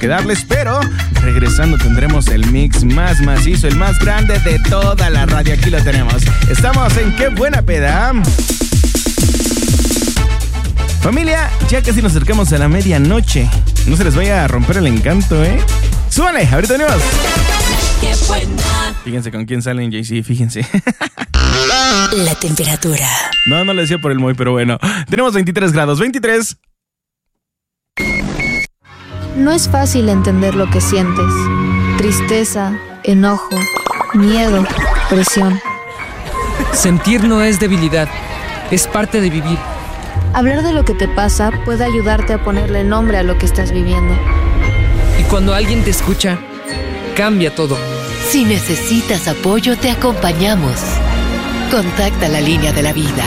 que darles, pero regresando tendremos el mix más macizo, el más grande de toda la radio. Aquí lo tenemos. Estamos en Qué Buena Peda. Familia, ya casi nos acercamos a la medianoche. No se les vaya a romper el encanto, ¿eh? ¡Súbale! Ahorita venimos. Qué buena. Fíjense con quién salen, JC, fíjense. La temperatura. No le decía por el Moy, pero bueno. Tenemos 23 grados, 23. No es fácil entender lo que sientes. Tristeza, enojo, miedo, presión. Sentir no es debilidad, es parte de vivir. Hablar de lo que te pasa puede ayudarte a ponerle nombre a lo que estás viviendo. Y cuando alguien te escucha, cambia todo. Si necesitas apoyo, te acompañamos. Contacta la línea de la vida.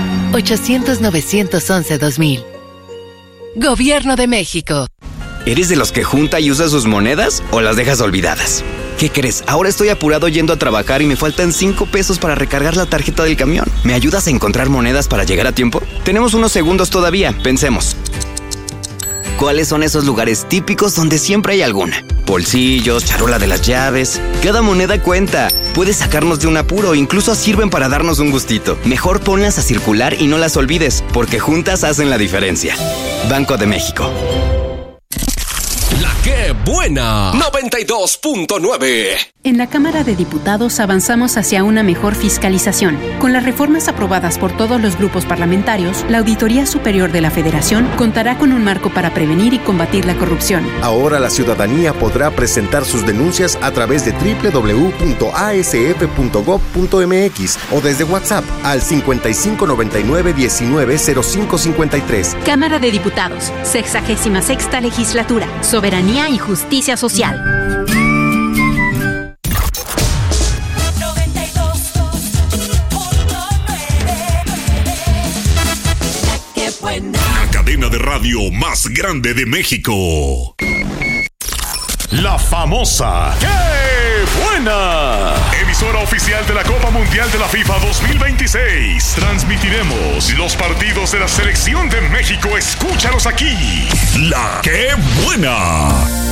800-911-2000. Gobierno de México. ¿Eres de los que junta y usa sus monedas o las dejas olvidadas? ¿Qué crees? Ahora estoy apurado yendo a trabajar y me faltan 5 pesos para recargar la tarjeta del camión. ¿Me ayudas a encontrar monedas para llegar a tiempo? Tenemos unos segundos todavía, pensemos. ¿Cuáles son esos lugares típicos donde siempre hay alguna? Bolsillos, charola de las llaves. Cada moneda cuenta. Puedes sacarnos de un apuro, incluso sirven para darnos un gustito. Mejor ponlas a circular y no las olvides, porque juntas hacen la diferencia. Banco de México. La Qué Buena 92.9. En la Cámara de Diputados avanzamos hacia una mejor fiscalización. Con las reformas aprobadas por todos los grupos parlamentarios, la Auditoría Superior de la Federación contará con un marco para prevenir y combatir la corrupción. Ahora la ciudadanía podrá presentar sus denuncias a través de www.asf.gov.mx o desde WhatsApp al 5599-190553. Cámara de Diputados, 66ª Legislatura, Soberanía y Justicia Social. La cadena de radio más grande de México. La famosa ¡Qué Buena! Emisora oficial de la Copa Mundial de la FIFA 2026. Transmitiremos los partidos de la Selección de México. Escúchalos aquí. La ¡Qué Buena!